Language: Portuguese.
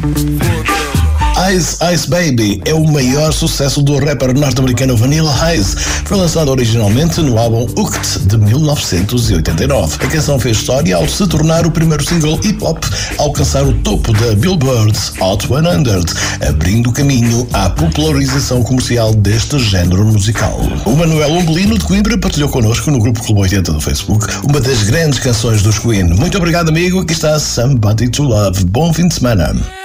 Ice Ice Baby é o maior sucesso do rapper norte-americano Vanilla Ice. Foi lançado originalmente no álbum Hooked de 1989. A canção fez história ao se tornar o primeiro single hip-hop a alcançar o topo da Billboard Hot 100, abrindo caminho à popularização comercial deste género musical. O Manuel Umbelino de Coimbra partilhou connosco no grupo Clube 80 do Facebook uma das grandes canções dos Queen. Muito obrigado, amigo. Aqui está Somebody to Love. Bom fim de semana.